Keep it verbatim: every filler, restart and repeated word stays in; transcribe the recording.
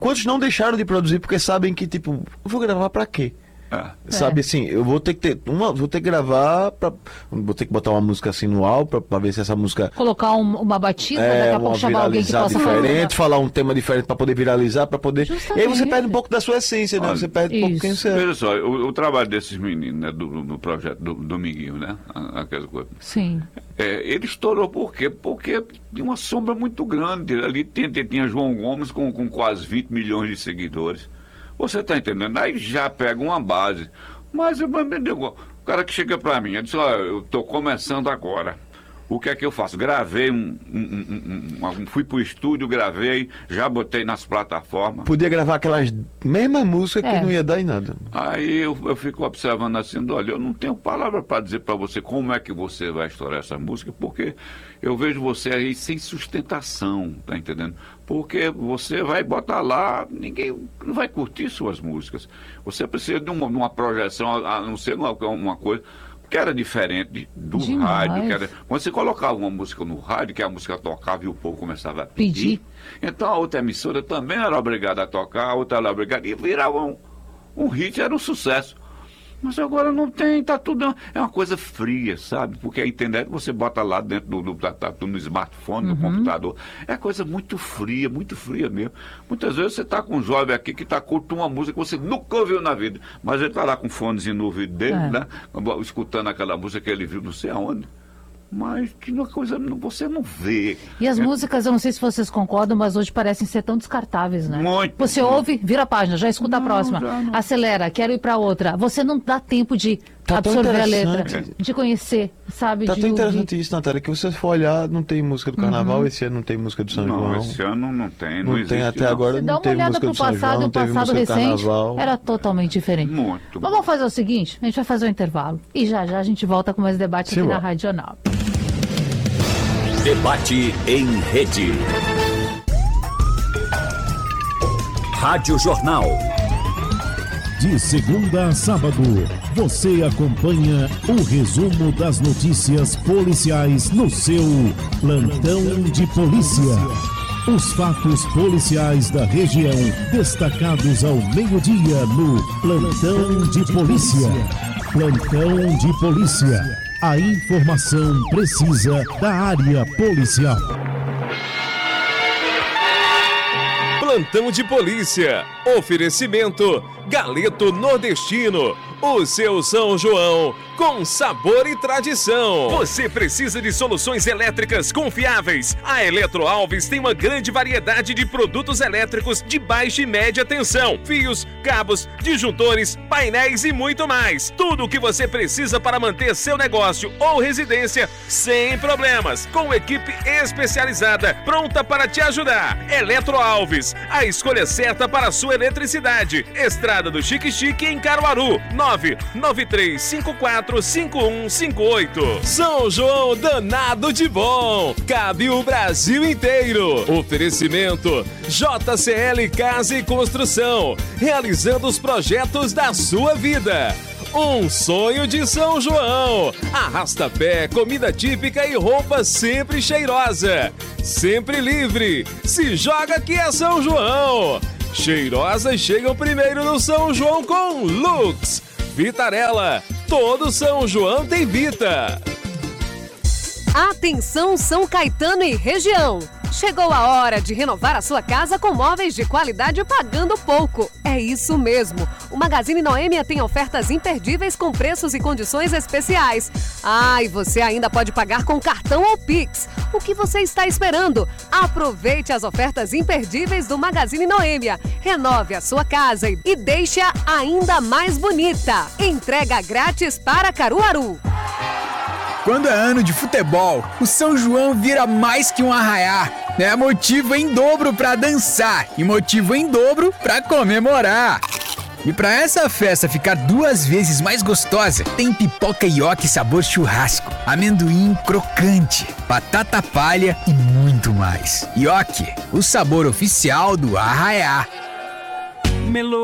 Quantos não deixaram de produzir porque sabem que, tipo, eu vou gravar pra quê? É. Sabe assim, eu vou ter que ter uma, vou ter que gravar pra, vou ter que botar uma música assim no álbum pra, pra ver se essa música colocar um, uma batida, é, daqui a pouco chamar alguém que possa diferente, falar um tema diferente pra poder viralizar, pra poder. Justamente. E aí você perde um pouco da sua essência, né? Olha, Você perde um pouco quem você é. Veja só, o, o trabalho desses meninos, né, do, do projeto do Dominguinho, né? Aquelas coisas. Sim. É, ele estourou por quê? Porque tinha uma sombra muito grande. Ali tinha, tinha João Gomes com, com quase vinte milhões de seguidores. Você está entendendo? Aí já pega uma base. Mas eu me digo, o cara que chega para mim, eu disse, olha, eu estou começando agora. O que é que eu faço? Gravei, um, um, um, um, fui pro estúdio, gravei, já botei nas plataformas. Podia gravar aquelas mesmas músicas É. que não ia dar em nada. Aí eu, eu fico observando assim, olha, eu não tenho palavra para dizer para você como é que você vai estourar essa música, porque eu vejo você aí sem sustentação, tá entendendo? Porque você vai botar lá, ninguém não vai curtir suas músicas. Você precisa de uma, de uma projeção, a não ser uma, uma coisa que era diferente do Demais. rádio. Que era, quando você colocava uma música no rádio, que a música tocava e o povo começava a pedir, Pedir. então a outra emissora também era obrigada a tocar, a outra era obrigada, e virava um, um hit, era um sucesso. Mas agora não tem, tá tudo... É uma coisa fria, sabe? Porque a internet você bota lá dentro do, do, tá, tá, no smartphone, no Uhum. computador. É coisa muito fria, muito fria mesmo. Muitas vezes você tá com um jovem aqui que tá curtindo uma música que você nunca ouviu na vida. Mas ele tá lá com fonezinho no ouvido dele, É. né? Escutando aquela música que ele viu não sei aonde. Mas que uma coisa não- você não vê. E as É. músicas, eu não sei se vocês concordam, mas hoje parecem ser tão descartáveis, né? Muito. Você ouve, vira a página, já escuta a Não, próxima, já não. acelera, quero ir pra outra. Você não dá tempo de Tá tão absorver a letra, interessante. de conhecer, sabe? Tá de tão ouvir. interessante isso, Natália, que você for olhar, não tem música do Carnaval, esse ano não tem música do São Não, João. esse ano não tem, não, Não existe. tem até não. agora, Você dá não uma teve olhada música pro do São passado, João, e não o teve passado música do recente Carnaval. era totalmente diferente. Muito. Vamos fazer o seguinte, a gente vai fazer um intervalo e já já a gente volta com mais debate aqui Simbora. na Rádio Jornal. Debate em rede. Rádio Jornal. De segunda a sábado, você acompanha o resumo das notícias policiais no seu Plantão de Polícia. Os fatos policiais da região, destacados ao meio-dia no Plantão de Polícia. Plantão de Polícia. A informação precisa da área policial. Plantão de Polícia. Oferecimento Galeto Nordestino. O seu São João com sabor e tradição. Você precisa de soluções elétricas confiáveis? A Eletro Alves tem uma grande variedade de produtos elétricos de baixa e média tensão, fios, cabos, disjuntores, painéis e muito mais. Tudo o que você precisa para manter seu negócio ou residência sem problemas, com equipe especializada pronta para te ajudar. Eletro Alves, a escolha certa para a sua eletricidade. Estrada do Chique Chique em Caruaru. nove nove três cinco quatro cinco um cinco oito. São João danado de bom. Cabe o Brasil inteiro. Oferecimento J C L Casa e Construção. Realizando os projetos da sua vida. Um sonho de São João. Arrasta-pé, comida típica e roupa sempre cheirosa. Sempre livre. Se joga que é São João. Cheirosas chegam primeiro no São João com Lux. Vitarella, todo São João tem Vita. Atenção São Caetano e região! Chegou a hora de renovar a sua casa com móveis de qualidade pagando pouco. É isso mesmo. O Magazine Noêmia tem ofertas imperdíveis com preços e condições especiais. Ah, e você ainda pode pagar com cartão ou Pix. O que você está esperando? Aproveite as ofertas imperdíveis do Magazine Noêmia. Renove a sua casa e- e deixe-a ainda mais bonita. Entrega grátis para Caruaru. Quando é ano de futebol, o São João vira mais que um arraiá. É motivo em dobro pra dançar e motivo em dobro pra comemorar. E pra essa festa ficar duas vezes mais gostosa, tem pipoca ioki sabor churrasco, amendoim crocante, batata palha e muito mais. Ioki, o sabor oficial do arraiá.